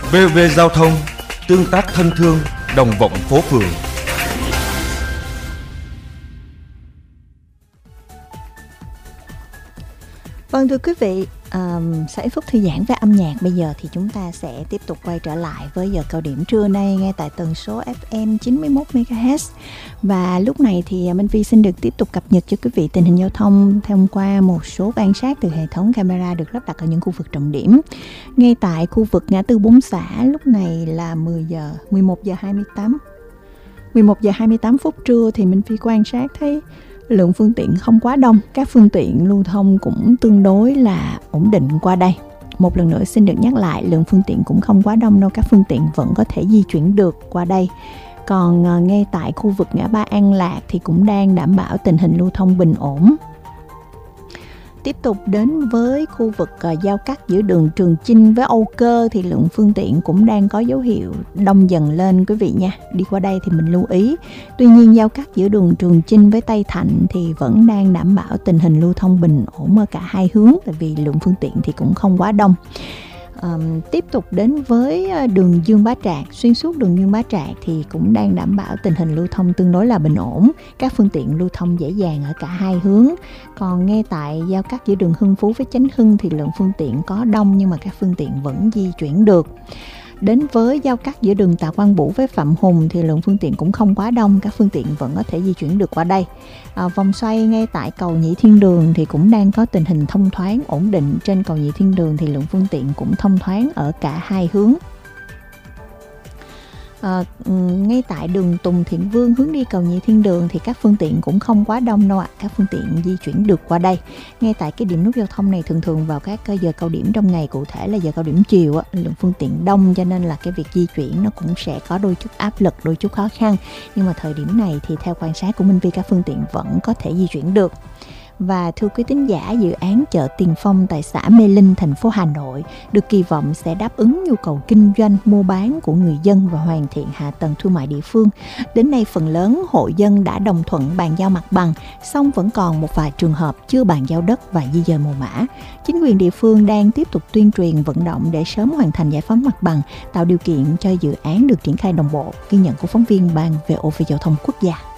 VV Giao thông, tương tác thân thương, đồng vọng phố phường. Vâng, thưa quý vị, sau ít phút thư giãn với âm nhạc, bây giờ thì chúng ta sẽ tiếp tục quay trở lại với giờ cao điểm trưa nay ngay tại tần số FM 91 MHz. Và lúc này thì Minh Phi xin được tiếp tục cập nhật cho quý vị tình hình giao thông thông qua một số quan sát từ hệ thống camera được lắp đặt ở những khu vực trọng điểm. Ngay tại khu vực ngã tư Bốn Xã, lúc này là 11 giờ 28 phút trưa thì Minh Phi quan sát thấy lượng phương tiện không quá đông, các phương tiện lưu thông cũng tương đối là ổn định qua đây. Một lần nữa xin được nhắc lại, lượng phương tiện cũng không quá đông đâu, các phương tiện vẫn có thể di chuyển được qua đây. Còn ngay tại khu vực ngã ba An Lạc thì cũng đang đảm bảo tình hình lưu thông bình ổn. Tiếp tục đến với khu vực giao cắt giữa đường Trường Chinh với Âu Cơ thì lượng phương tiện cũng đang có dấu hiệu đông dần lên quý vị nha. Đi qua đây thì mình lưu ý. Tuy nhiên giao cắt giữa đường Trường Chinh với Tây Thạnh thì vẫn đang đảm bảo tình hình lưu thông bình ổn ở cả hai hướng, tại vì lượng phương tiện thì cũng không quá đông. Tiếp tục đến với đường Dương Bá Trạc, xuyên suốt đường Dương Bá Trạc thì cũng đang đảm bảo tình hình lưu thông tương đối là bình ổn, các phương tiện lưu thông dễ dàng ở cả hai hướng. Còn ngay tại giao cắt giữa đường Hưng Phú với Chánh Hưng thì lượng phương tiện có đông nhưng mà các phương tiện vẫn di chuyển được. Đến với giao cắt giữa đường Tạ Quang Bửu với Phạm Hùng thì lượng phương tiện cũng không quá đông, các phương tiện vẫn có thể di chuyển được qua đây. Vòng xoay ngay tại cầu Nhị Thiên Đường thì cũng đang có tình hình thông thoáng ổn định. Trên cầu Nhị Thiên Đường thì lượng phương tiện cũng thông thoáng ở cả hai hướng. Ngay tại đường Tùng Thiện Vương hướng đi cầu Nhị Thiên Đường thì các phương tiện cũng không quá đông đâu ạ. Các phương tiện di chuyển được qua đây. Ngay tại cái điểm nút giao thông này thường vào các giờ cao điểm trong ngày, cụ thể là giờ cao điểm chiều, lượng phương tiện đông cho nên là cái việc di chuyển nó cũng sẽ có đôi chút áp lực, đôi chút khó khăn. Nhưng mà thời điểm này thì theo quan sát của Minh Vi, các phương tiện vẫn có thể di chuyển được. Và thưa quý thính giả, dự án chợ Tiền Phong tại xã Mê Linh, thành phố Hà Nội được kỳ vọng sẽ đáp ứng nhu cầu kinh doanh, mua bán của người dân và hoàn thiện hạ tầng thương mại địa phương. Đến nay, phần lớn hộ dân đã đồng thuận bàn giao mặt bằng, song vẫn còn một vài trường hợp chưa bàn giao đất và di dời mồ mả. Chính quyền địa phương đang tiếp tục tuyên truyền vận động để sớm hoàn thành giải phóng mặt bằng, tạo điều kiện cho dự án được triển khai đồng bộ. Ghi nhận của phóng viên Ban VOV Giao thông Quốc gia.